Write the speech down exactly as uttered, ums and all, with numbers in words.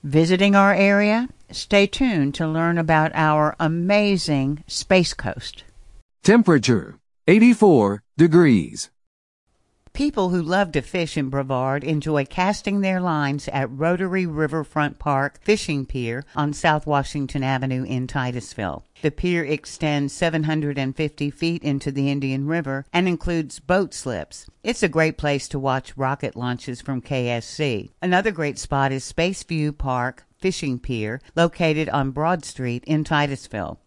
Visiting our area? Stay tuned to learn about our amazing Space Coast. Temperature, eighty-four degrees. People who love to fish in Brevard enjoy casting their lines at Rotary Riverfront Park Fishing Pier on South Washington Avenue in Titusville. The pier extends seven hundred fifty feet into the Indian River and includes boat slips. It's a great place to watch rocket launches from K S C. Another great spot is Spaceview Park Fishing Pier, located on Broad Street in Titusville.